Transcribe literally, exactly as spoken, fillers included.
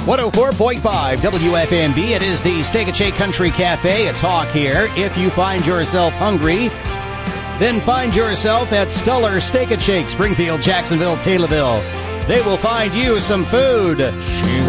one oh four point five W F M B. It is the Steak and Shake Country Cafe. It's Hawk here. If you find yourself hungry, then find yourself at Stuller Steak and Shake, Springfield, Jacksonville, Taylorville. They will find you some food. She